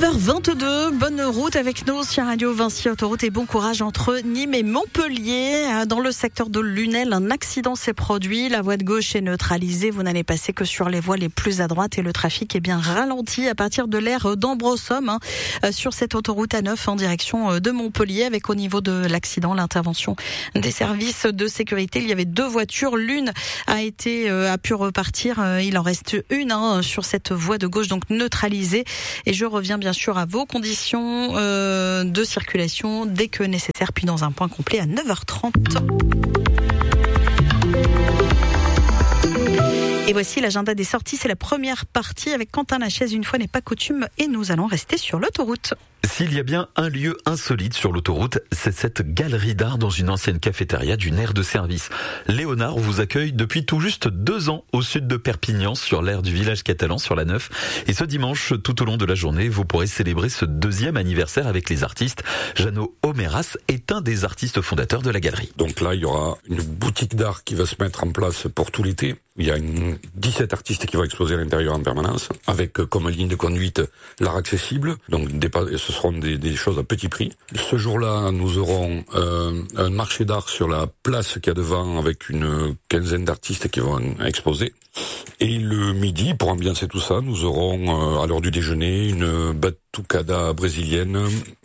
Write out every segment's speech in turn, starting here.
9h22, bonne route avec nous sur Radio Vinci Autoroute et bon courage entre Nîmes et Montpellier. Dans le secteur de Lunel, un accident s'est produit. La voie de gauche est neutralisée. Vous n'allez passer que sur les voies les plus à droite et le trafic est bien ralenti à partir de l'aire d'Ambrossomme sur cette autoroute A9 en direction de Montpellier avec au niveau de l'accident l'intervention des services de sécurité. Il y avait 2 voitures. L'une a pu repartir. Il en reste une sur cette voie de gauche donc neutralisée. Et je reviens bien sûr à vos conditions de circulation dès que nécessaire, puis dans un point complet à 9h30. Et voici l'agenda des sorties, c'est la première partie avec Quentin Lachaise, une fois n'est pas coutume, et nous allons rester sur l'autoroute. S'il y a bien un lieu insolite sur l'autoroute, c'est cette galerie d'art dans une ancienne cafétéria d'une aire de service. Léonard vous accueille depuis tout juste 2 ans au sud de Perpignan, sur l'aire du village catalan, sur la 9. Et ce dimanche, tout au long de la journée, vous pourrez célébrer ce 2e anniversaire avec les artistes. Jeannot Omeras est un des artistes fondateurs de la galerie. Donc là, il y aura une boutique d'art qui va se mettre en place pour tout l'été. Il y a 17 artistes qui vont exposer à l'intérieur en permanence, avec comme ligne de conduite l'art accessible. Donc ce seront des choses à petit prix. Ce jour-là, nous aurons un marché d'art sur la place qu'il y a devant, avec une quinzaine d'artistes qui vont exposer. Et le midi, pour ambiancer tout ça, nous aurons à l'heure du déjeuner une batucada brésilienne,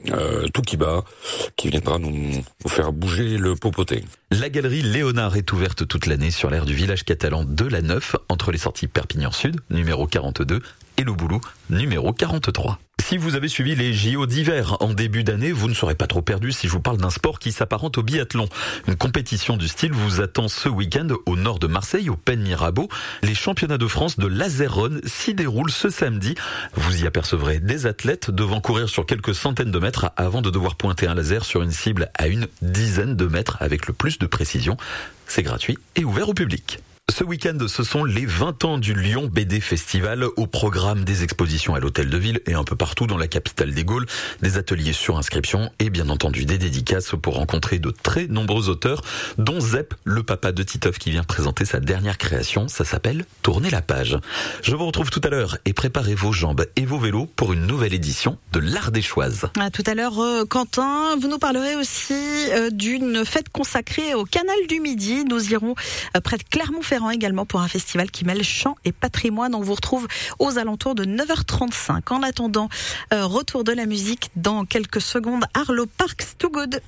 Tukiba, qui viendra nous faire bouger le popotin. La galerie Léonard est ouverte toute l'année sur l'aire du village catalan de la 9, entre les sorties Perpignan Sud, numéro 42, et Le Boulou, numéro 43. Si vous avez suivi les JO d'hiver en début d'année, vous ne serez pas trop perdu si je vous parle d'un sport qui s'apparente au biathlon. Une compétition du style vous attend ce week-end au nord de Marseille, au Pen Mirabeau. Les championnats de France de laser run s'y déroulent ce samedi. Vous y apercevrez des athlètes devant courir sur quelques centaines de mètres avant de devoir pointer un laser sur une cible à une dizaine de mètres avec le plus de précision. C'est gratuit et ouvert au public. Ce week-end, ce sont les 20 ans du Lyon BD Festival, au programme des expositions à l'Hôtel de Ville et un peu partout dans la capitale des Gaules, des ateliers sur inscription et bien entendu des dédicaces pour rencontrer de très nombreux auteurs, dont Zep, le papa de Titeuf qui vient présenter sa dernière création, ça s'appelle Tourner la page. Je vous retrouve tout à l'heure et préparez vos jambes et vos vélos pour une nouvelle édition de l'Ardéchoise. À tout à l'heure, Quentin, vous nous parlerez aussi d'une fête consacrée au Canal du Midi. Nous irons près de Clermont-Ferrand également pour un festival qui mêle chant et patrimoine. On vous retrouve aux alentours de 9h35. En attendant, retour de la musique dans quelques secondes. Arlo Parks, Too Good.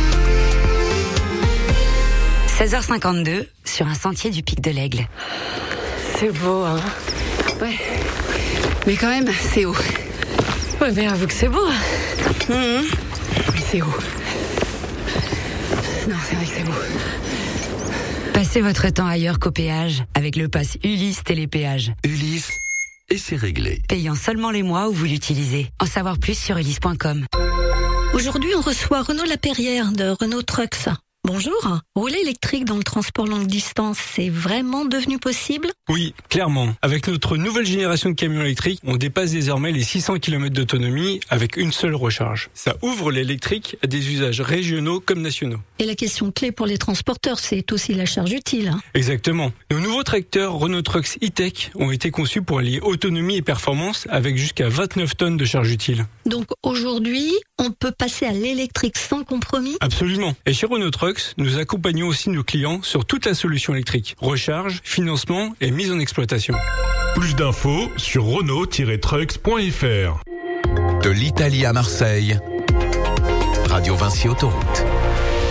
16h52 sur un sentier du Pic de l'Aigle. C'est beau, hein? Ouais. Mais quand même, c'est haut. Ouais, mais avoue que c'est beau. Mais c'est haut. Non, c'est vrai que c'est beau. Passez votre temps ailleurs qu'au péage avec le pass Ulysse Télépéage. Ulysse, et c'est réglé. Payant seulement les mois où vous l'utilisez. En savoir plus sur ulysse.com. Aujourd'hui, on reçoit Renaud Laperrière de Renault Trucks. Bonjour. Rouler électrique dans le transport longue distance, c'est vraiment devenu possible? Oui, clairement. Avec notre nouvelle génération de camions électriques, on dépasse désormais les 600 km d'autonomie avec une seule recharge. Ça ouvre l'électrique à des usages régionaux comme nationaux. Et la question clé pour les transporteurs, c'est aussi la charge utile. Exactement. Nos nouveaux tracteurs Renault Trucks E-Tech ont été conçus pour allier autonomie et performance avec jusqu'à 29 tonnes de charge utile. Donc aujourd'hui, on peut passer à l'électrique sans compromis? Absolument. Et chez Renault Trucks, nous accompagnons aussi nos clients sur toute la solution électrique. Recharge, financement et mise en exploitation. Plus d'infos sur Renault-Trucks.fr. De l'Italie à Marseille, Radio Vinci Autoroute.